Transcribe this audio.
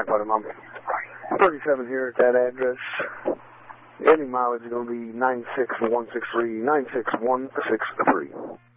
I put him up. 37 here at that address. Any mileage is going to be 96163, 96163.